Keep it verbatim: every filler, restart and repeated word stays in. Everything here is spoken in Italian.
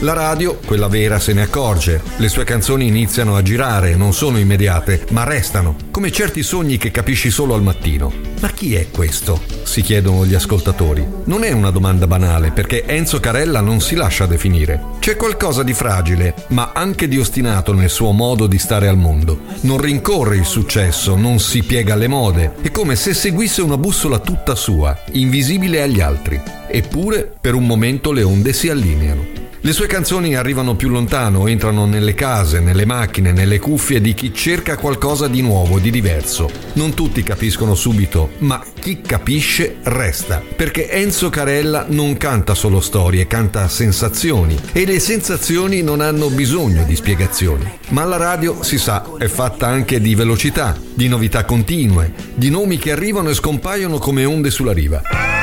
La radio, quella vera, se ne accorge. Le sue canzoni iniziano a girare, non sono immediate, ma restano, come certi sogni che capisci solo al mattino. Ma chi è questo? Si chiedono gli ascoltatori. Non è una domanda banale, perché Enzo Carella non si lascia definire. C'è qualcosa di fragile, ma anche di ostinato nel suo modo di stare al mondo. Non rincorre il successo, non si piega alle mode. È come se seguisse una bussola tutta sua, invisibile agli altri. Eppure, per un momento le onde si allineano. Le sue canzoni arrivano più lontano, entrano nelle case, nelle macchine, nelle cuffie di chi cerca qualcosa di nuovo, di diverso. Non tutti capiscono subito, ma chi capisce resta. Perché Enzo Carella non canta solo storie, canta sensazioni. E le sensazioni non hanno bisogno di spiegazioni. Ma la radio, si sa, è fatta anche di velocità, di novità continue, di nomi che arrivano e scompaiono come onde sulla riva.